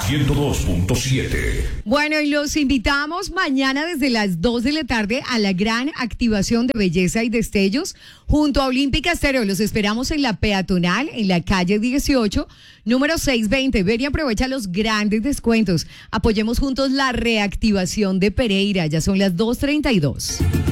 102.7. Bueno, y los invitamos mañana desde las 2 de la tarde a la gran activación de belleza y destellos junto a Olímpica Estéreo. Los esperamos en la peatonal, en la calle 18, número 620. Ven y aprovecha los grandes descuentos. Apoyemos juntos la reactivación de Pereira. Ya son las 2:32.